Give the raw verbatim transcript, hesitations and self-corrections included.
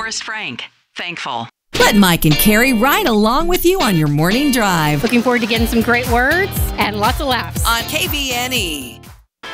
Forrest Frank. Thankful. Let Mike and Carrie ride along with you on your morning drive. Looking forward to getting some great words and lots of laughs. On K V N E.